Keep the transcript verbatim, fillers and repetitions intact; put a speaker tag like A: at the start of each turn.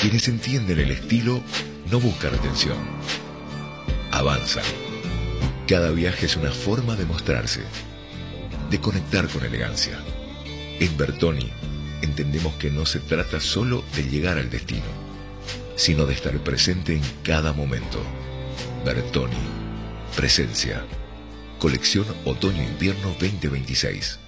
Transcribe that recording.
A: Quienes entienden el estilo no buscan atención, avanzan. Cada viaje es una forma de mostrarse, de conectar con elegancia. En Bertoni entendemos que no se trata solo de llegar al destino, sino de estar presente en cada momento. Bertoni, presencia. Colección Otoño-Invierno veinte veintiséis.